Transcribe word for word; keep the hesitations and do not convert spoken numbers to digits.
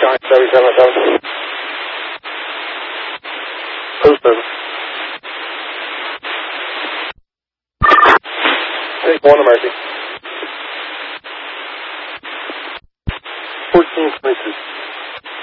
behind seven seven seven. Post over. Take one emergency. fourteen twenty-two.